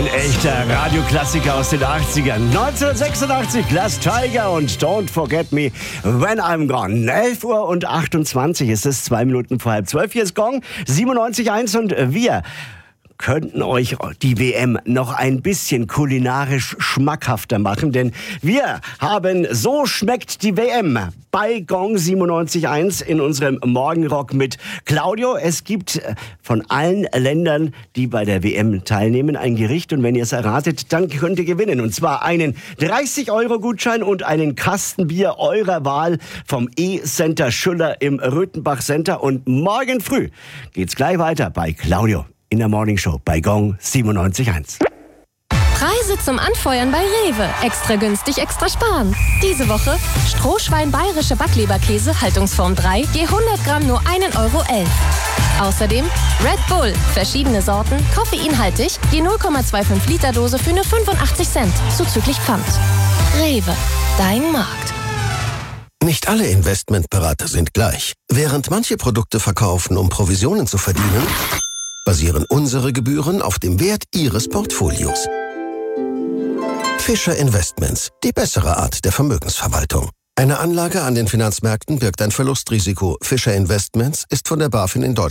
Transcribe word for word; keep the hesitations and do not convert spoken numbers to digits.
Ein echter Radioklassiker aus den achtzigern. neunzehnhundertsechsundachtzig, Glass Tiger und Don't Forget Me When I'm Gone. elf Uhr und achtundzwanzig ist es, zwei Minuten vor halb zwölf. Hier ist Gong, siebenundneunzig Komma eins und wir könnten euch die W M noch ein bisschen kulinarisch schmackhafter machen, denn wir haben So schmeckt die W M bei Gong siebenundneunzig Komma eins in unserem Morgenrock mit Claudio. Es gibt von allen Ländern, die bei der W M teilnehmen, ein Gericht und wenn ihr es erratet, dann könnt ihr gewinnen. Und zwar einen dreißig Euro Gutschein und einen Kasten Bier eurer Wahl vom E-Center Schüller im Röthenbach Center. Und morgen früh geht's gleich weiter bei Claudio in der Morning Show bei Gong siebenundneunzig Komma eins. Preise zum Anfeuern bei Rewe. Extra günstig, extra sparen. Diese Woche Strohschwein bayerische Backleberkäse, Haltungsform drei, je hundert Gramm nur ein Euro elf. Außerdem Red Bull, verschiedene Sorten, koffeinhaltig, je null Komma fünfundzwanzig Liter Dose für nur fünfundachtzig Cent, zuzüglich Pfand. Rewe, dein Markt. Nicht alle Investmentberater sind gleich. Während manche Produkte verkaufen, um Provisionen zu verdienen, basieren unsere Gebühren auf dem Wert Ihres Portfolios. Fischer Investments, die bessere Art der Vermögensverwaltung. Eine Anlage an den Finanzmärkten birgt ein Verlustrisiko. Fischer Investments ist von der BaFin in Deutschland